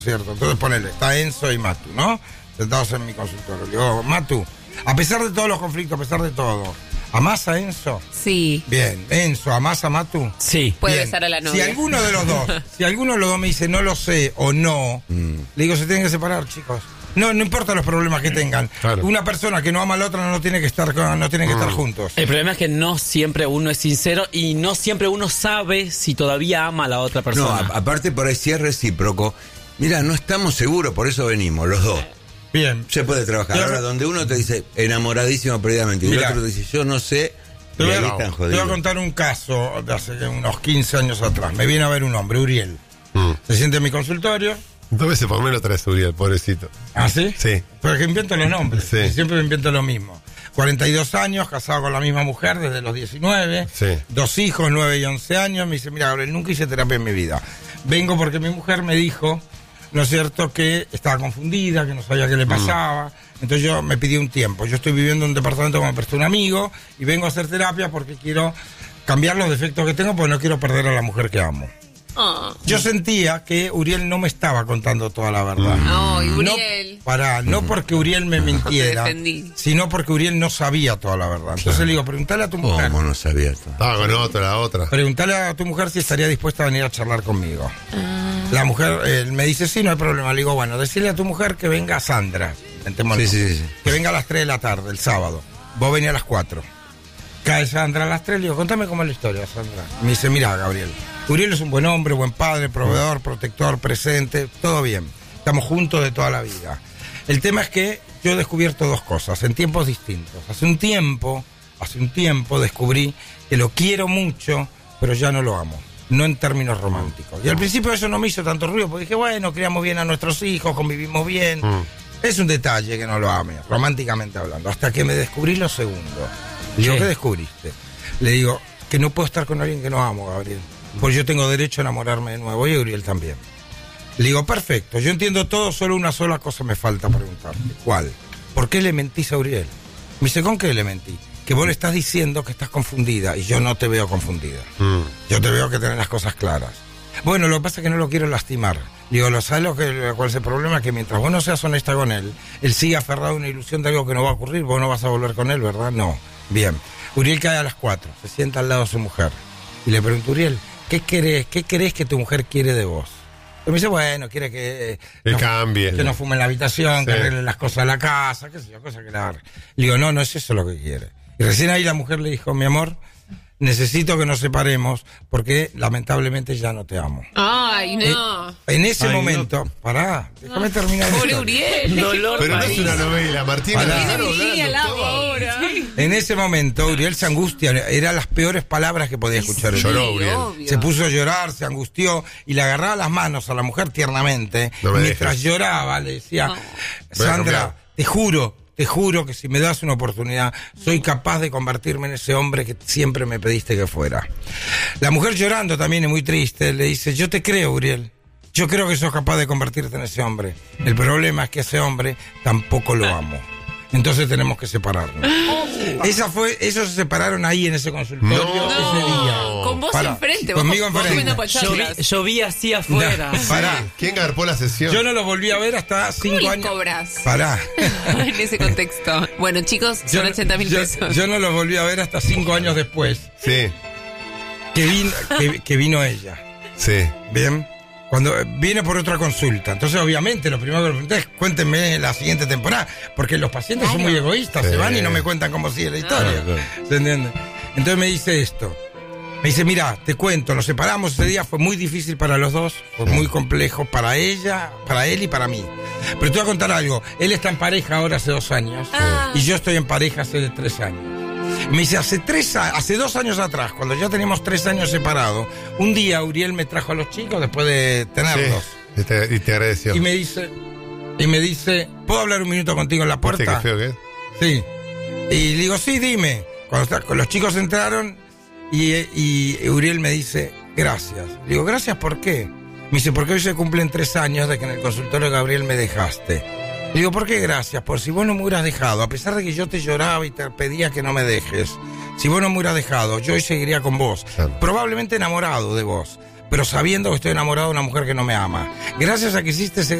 ¿cierto? Entonces ponele, está Enzo y Matu, ¿no? Sentados en mi consultorio. Le digo, Matu, a pesar de todos los conflictos, a pesar de todo, ¿amás a Enzo? Sí. Bien. Enzo, ¿amás a Matu? Sí. Puede Bien. besar a la novia. Si alguno de los dos me dice no lo sé o no, le digo, se tienen que separar, chicos. No importa los problemas que tengan. Claro. Una persona que no ama a la otra no tiene que estar estar juntos. El problema es que no siempre uno es sincero y no siempre uno sabe si todavía ama a la otra No, persona. aparte por ahí sí es recíproco. Mira, no estamos seguros, por eso venimos, los dos. Bien. Se puede trabajar. Pero- Ahora, donde uno te dice enamoradísimo perdidamente y el Mirá. otro te dice, yo no sé, Te y voy, ahí a, están te voy a jodidos. contar un caso de hace unos 15 años atrás. Me viene a ver un hombre, Uriel. Se siente en mi consultorio. 2 veces por menos trae Uriel, pobrecito. ¿Ah, sí? Sí. Porque invento los nombres. Sí. Y siempre me invento lo mismo. 42 años, casado con la misma mujer desde los 19. Sí. 2 hijos, 9 y 11 años. Me dice, mira, Gabriel, nunca hice terapia en mi vida. Vengo porque mi mujer me dijo, ¿no es cierto?, que estaba confundida, que no sabía qué le pasaba. Entonces yo me pedí un tiempo. Yo estoy viviendo en un departamento que me prestó un amigo y vengo a hacer terapia porque quiero cambiar los defectos que tengo porque no quiero perder a la mujer que amo. Ah. Yo sentía que Uriel no me estaba contando toda la verdad. Ay, Uriel. No porque Uriel me mintiera, Te defendí. sino porque Uriel no sabía toda la verdad. Entonces le digo, preguntale a tu mujer. ¿Cómo no sabía esto? Estaba con otra, la otra. Preguntale a tu mujer si estaría dispuesta a venir a charlar conmigo. La mujer me dice, sí, no hay problema. Le digo, bueno, decirle a tu mujer que venga Sandra. Inventémoslo. Sí. Que venga a las 3 de la tarde, el sábado. Vos venís a las 4. Cae Sandra a las 3, le digo, contame cómo es la historia, Sandra. Me dice, mira, Gabriel, Uriel es un buen hombre, buen padre, proveedor, protector, presente, todo bien. Estamos juntos de toda la vida. El tema es que yo he descubierto 2 cosas en tiempos distintos. Hace un tiempo descubrí que lo quiero mucho, pero ya no lo amo. No en términos románticos. Y al principio eso no me hizo tanto ruido, porque dije, bueno, criamos bien a nuestros hijos, convivimos bien. Es un detalle que no lo ame, románticamente hablando. Hasta que me descubrí lo segundo. Le digo, ¿qué descubriste? Le digo, que no puedo estar con alguien que no amo, Gabriel. Porque yo tengo derecho a enamorarme de nuevo, y Uriel también. Le digo, perfecto, yo entiendo todo, solo una sola cosa me falta preguntarte. ¿Cuál? ¿Por qué le mentís a Uriel? Me dice, ¿con qué le mentí? Que vos le estás diciendo que estás confundida, y yo no te veo confundida. Yo te veo que tenés las cosas claras. Bueno, lo que pasa es que no lo quiero lastimar. Digo, ¿sabes cuál es el problema? Que mientras vos no seas honesta con él sigue aferrado a una ilusión de algo que no va a ocurrir, vos no vas a volver con él, ¿verdad? No. Bien. Uriel cae a las 4, se sienta al lado de su mujer. Y le pregunto, Uriel, ¿qué querés que tu mujer quiere de vos? Y me dice, bueno, quiere que cambie. Que no fume en la habitación, que Sí. arregle las cosas de la casa, qué sé yo, cosas que la... Le digo, no es eso lo que quiere. Y recién ahí la mujer le dijo, mi amor, necesito que nos separemos porque lamentablemente ya no te amo. Ay, no. En ese Ay, momento, pará, déjame terminar. Pobre esto. Uriel. Dolor Pero no es país. una novela, Martín. Pará. la Tiene dejaron Virginia al hablando lado todo. ahora. En ese momento Uriel se angustia, eran las peores palabras que podía escuchar. Sí, Lloró, Uriel. obvio. Se puso a llorar, se angustió y le agarraba las manos a la mujer tiernamente. No me Mientras dejes. lloraba le decía, No. Voy a Sandra, cambiar. te juro que si me das una oportunidad, soy capaz de convertirme en ese hombre que siempre me pediste que fuera. La mujer llorando también y muy triste, le dice, yo te creo, Uriel. Yo creo que sos capaz de convertirte en ese hombre. El problema es que ese hombre tampoco lo amo. Entonces tenemos que separarnos. Ellos se separaron ahí en ese consultorio No. ese día. Con vos Pará, enfrente, conmigo vos enfrente. comiendo Yo pochoclas. vi así afuera. Pará. ¿Quién garpó la sesión? Yo no lo volví a ver hasta 5 ¿Cómo les años. cobras? Pará. En ese contexto. Bueno, chicos, son 80.000 pesos. yo no lo volví a ver hasta 5 años después Sí, que vino ella. sí. Bien. Cuando viene por otra consulta. Entonces, obviamente, lo primero que le pregunté es cuéntenme la siguiente temporada. Porque los pacientes son muy egoístas, Sí. se van y no me cuentan cómo sigue la historia. Claro. ¿Se entiende? Entonces me dice esto. Me dice, mira, te cuento, nos separamos ese día, fue muy difícil para los dos, fue muy complejo para ella, para él y para mí. Pero te voy a contar algo, él está en pareja ahora hace 2 años y yo estoy en pareja hace 3 años. Me dice, hace 2 años atrás, cuando ya teníamos 3 años separados, un día Uriel me trajo a los chicos después de tenerlos. Sí. Y te agradeció. Y me dice, ¿puedo hablar un minuto contigo en la ¿Viste puerta? qué feo que es? Sí. Y le digo, sí, dime. Cuando los chicos entraron y Uriel me dice, gracias. Le digo, ¿gracias por qué? Me dice, porque hoy se cumplen 3 años de que en el consultorio de Gabriel me dejaste. Le digo, ¿por qué gracias? Por si vos no me hubieras dejado, a pesar de que yo te lloraba y te pedía que no me dejes. Si vos no me hubieras dejado, yo hoy seguiría con vos. Claro. Probablemente enamorado de vos. pero sabiendo que estoy enamorado de una mujer que no me ama. Gracias a que hiciste ese